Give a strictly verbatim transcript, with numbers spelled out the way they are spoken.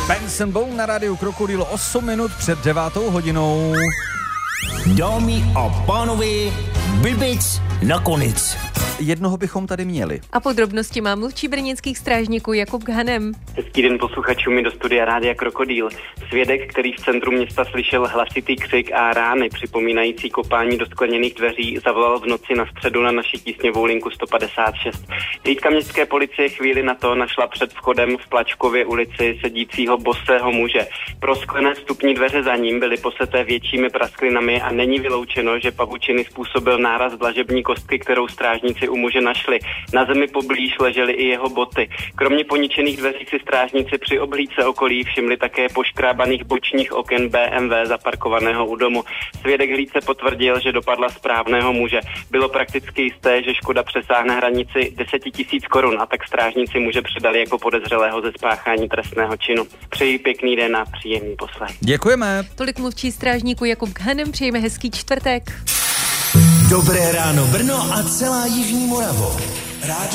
Pants and Bone na rádiu Krokodýl, osm minut před devátou hodinou. Dámy a pánové, blbec nakonec. Jednoho bychom tady měli. A podrobnosti má mluvčí brněnských strážníků Jakub Ghanem. Hezký den posluchačům do studia Rádia Krokodýl. Svědek, který v centru města slyšel hlasitý křik a rány připomínající kopání do skleněných dveří, zavolal v noci na středu na naši tísňovou linku sto padesát šest. Hlídka městské policie chvíli na to našla před vchodem v Plačkově ulici sedícího bosého muže. Prosklené vstupní dveře za ním byly poseté většími prasklinami a není vyloučeno, že pavučiny způsobil náraz dlažební kostky, kterou strážníci u muže našli. Na zemi poblíž ležely i jeho boty. Kromě poničených dveří si strážníci při obhlídce okolí všimli také poškrábaných bočních oken bé em vé zaparkovaného u domu. Svědek hlídce potvrdil, že dopadla správného muže. Bylo prakticky jisté, že škoda přesáhne hranici deset tisíc korun a tak strážníci muže předali jako podezřelého ze spáchání trestného činu. Přeji pěkný den a příjemný poslech. Děkujeme. Tolik mluvčí strážníků Jakub Ghanem, přejeme hezký čtvrtek. Dobré ráno Brno a celá jižní Moravo. Rádio